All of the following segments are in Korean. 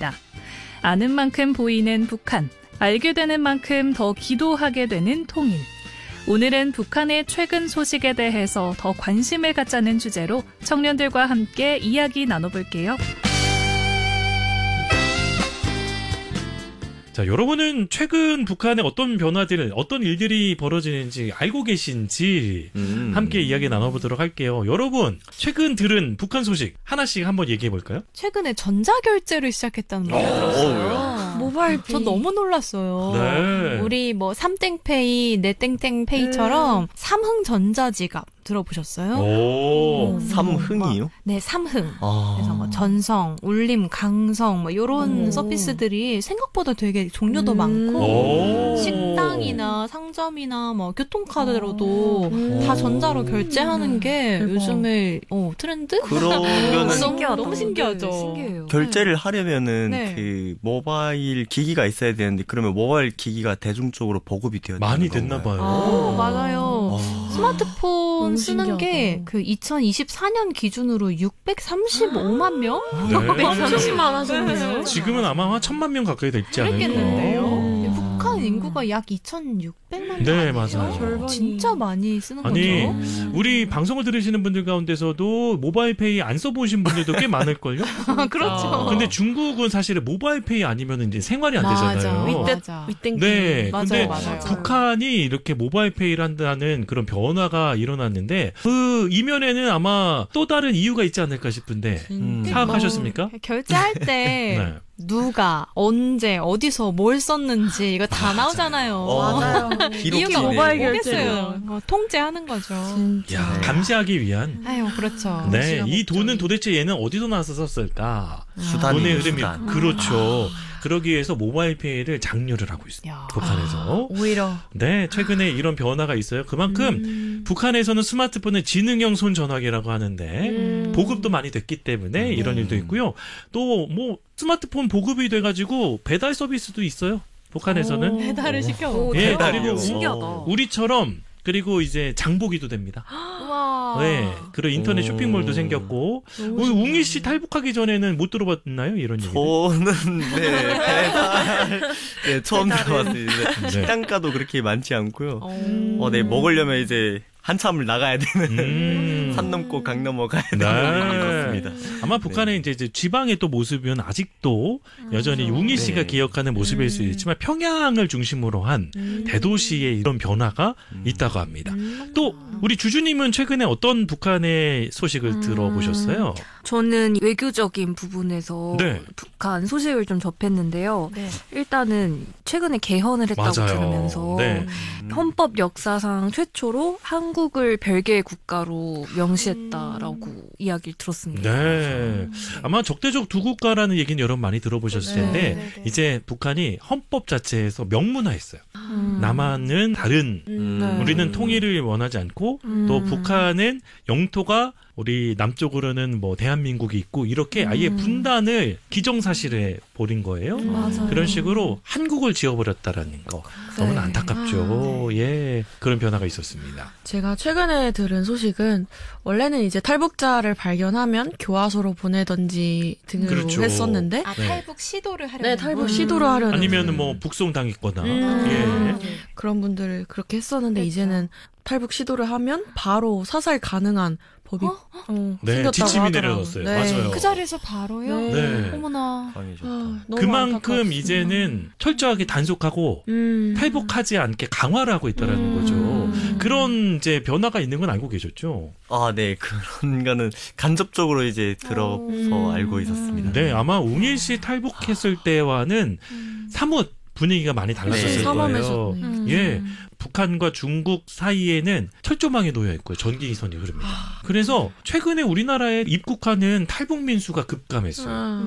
시간입니다. 아는 만큼 보이는 북한, 알게 되는 만큼 더 기도하게 되는 통일. 오늘은 북한의 최근 소식에 대해서 더 관심을 갖자는 주제로 청년들과 함께 이야기 나눠볼게요. 자, 여러분은 최근 북한의 어떤 변화들, 어떤 일들이 벌어지는지 알고 계신지 함께 이야기 나눠보도록 할게요. 여러분, 최근 들은 북한 소식 하나씩 한번 얘기해볼까요? 최근에 전자결제를 시작했다는 말을 들었어요. 모바일 저 너무 놀랐어요. 네. 우리 뭐 삼땡페이, 네땡땡페이처럼 삼흥전자지갑 들어보셨어요? 오. 삼흥이요? 네, 삼흥. 그래서 뭐 전성, 울림, 강성 뭐 이런 서비스들이 생각보다 되게 종류도 많고 식당이나 상점이나 뭐 교통카드로도 다 전자로 결제하는 게 요즘의 트렌드? 그러면은 너무 신기하죠. 신기해요. 결제를 하려면은 네. 그 모바일 기기가 있어야 되는데 그러면 모바일 기기가 대중적으로 보급이 되어 많이 됐나 봐요. 맞아요. 스마트폰 쓰는 신기하다. 게 그 2024년 기준으로 635만 명? 네. 엄청 많아졌네요. 지금은 아마 한 1000만 명 가까이 됐지 않을까. 그랬겠는데요. 북한 인구가 약 2,600만 명. 네, 맞아요. 절반이. 진짜 많이 쓰는 아니, 거죠. 우리 방송을 들으시는 분들 가운데서도 모바일페이 안 써보신 분들도 꽤 많을걸요? 그렇죠. 근데 중국은 사실은 모바일페이 아니면 이제 생활이 안 되잖아요. 맞아. 윗땡. 네, 맞아요, 근데 맞아요. 북한이 이렇게 모바일페이를 한다는 그런 변화가 일어났는데 그 이면에는 아마 또 다른 이유가 있지 않을까 싶은데 파악하셨습니까? 결제할 때 네. 누가 언제 어디서 뭘 썼는지 이거 다 나오잖아요. 맞아요. 이유가 모바일 뭐겠어요? 통제하는 거죠. 야, 감시하기 위한. 아유, 그렇죠. 네, 이 돈은 도대체 얘는 어디서 나서 썼을까? 수단이 돈의 흐름이 수단. 그렇죠. 그러기 위해서 모바일페이를 장려를 하고 있어요. 야. 북한에서. 오히려. 네, 최근에 이런 변화가 있어요. 그만큼 북한에서는 스마트폰을 지능형 손전화기라고 하는데 보급도 많이 됐기 때문에 이런 일도 있고요. 또 뭐 스마트폰 보급이 돼가지고 배달 서비스도 있어요. 북한에서는. 배달을 시켜. 오, 예, 대박. 그리고 신기하다. 우리처럼 그리고 이제 장보기도 됩니다. 우와. 네, 그런 인터넷 쇼핑몰도 생겼고. 우리 웅이 씨 탈북하기 전에는 못 들어봤나요? 이런 얘기. 저는 배달 처음 들어봤어요. 네. 식단가도 그렇게 많지 않고요. 네, 먹으려면 이제 한참을 나가야 되는 산 넘고 강 넘어 가야 되는 네. 그렇습니다. 아마 북한의 이제 지방의 또 모습은 아직도 여전히 웅이 씨가 네. 기억하는 모습일 수 있지만 평양을 중심으로 한 대도시의 이런 변화가 있다고 합니다. 또 우리 주주님은 최근에 어떤 북한의 소식을 들어보셨어요? 저는 외교적인 부분에서 네. 북한 소식을 좀 접했는데요. 네. 일단은 최근에 개헌을 했다고 맞아요. 들으면서 네. 헌법 역사상 최초로 한국을 별개의 국가로 명시했다라고 이야기를 들었습니다. 네. 아마 적대적 두 국가라는 얘기는 여러분 많이 들어보셨을 텐데 네. 이제 북한이 헌법 자체에서 명문화했어요. 남한은 다른 네. 우리는 통일을 원하지 않고 또 북한은 영토가 우리 남쪽으로는 뭐 대한민국이 있고 이렇게 아예 분단을 기정사실해 버린 거예요. 맞아요. 그런 식으로 한국을 지어버렸다라는 거 너무나 안타깝죠. 예, 그런 변화가 있었습니다. 제가 최근에 들은 소식은 원래는 이제 탈북자를 발견하면 교화소로 보내던지 등으로 그렇죠. 했었는데 아, 네. 탈북 시도를 하려는 네, 탈북 시도를 하려는 아니면은 뭐 북송당했거나 음. 예. 그런 분들을 그렇게 했었는데 그렇죠. 이제는 탈북 시도를 하면 바로 사살 가능한 법이 네, 생겼다고 지침이 하더라고요. 내려졌어요. 네. 맞아요. 그 자리에서 바로요? 네. 네. 어머나. 아니, 좋다. 너무 그만큼 안타깝습니다. 이제는 철저하게 단속하고 탈북하지 않게 강화를 하고 있다라는 거죠. 그런 이제 변화가 있는 건 알고 계셨죠? 네, 그런 거는 간접적으로 이제 들어서 알고 있었습니다. 네, 아마 웅일 씨 탈북했을 때와는 사뭇 분위기가 많이 달라졌을 네, 거예요. 삼엄해졌네. 예. 북한과 중국 사이에는 철조망이 놓여 있고요. 전기선이 흐릅니다. 그래서 최근에 우리나라에 입국하는 탈북민 수가 급감했어요.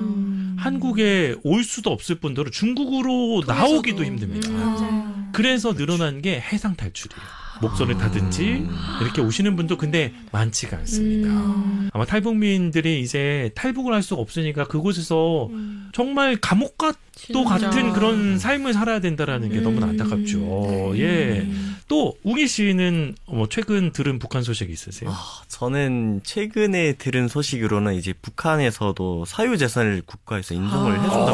한국에 올 수도 없을 뿐더러 중국으로 나오기도 힘듭니다. 그래서 늘어난 게 해상 탈출이에요. 목선을 타든지 이렇게 오시는 분도 근데 많지가 않습니다. 아마 탈북민들이 이제 탈북을 할 수가 없으니까 그곳에서 정말 감옥과 또 진짜. 같은 그런 삶을 살아야 된다라는 게 너무나 안타깝죠. 예. 또 웅이 씨는 뭐 최근 들은 북한 소식이 있으세요? 저는 최근에 들은 소식으로는 이제 북한에서도 사유재산을 국가에서 인정을 해준다고